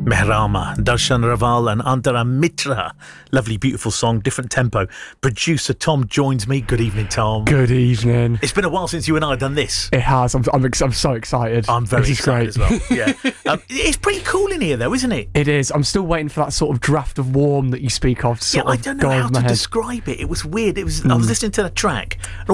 Mehrama, Darshan Raval and Antara Mitra. Lovely, beautiful song, different tempo. Producer Tom joins me. Good evening, Tom. Good evening. It's been a while since you and I have done this. It has. I'm so excited. I'm very excited as well. Yeah. It's pretty cool in here, though, isn't it? It is. I'm still waiting for that sort of draft of warm that you speak of. I don't know how to describe it. It was weird. I was listening to the track. And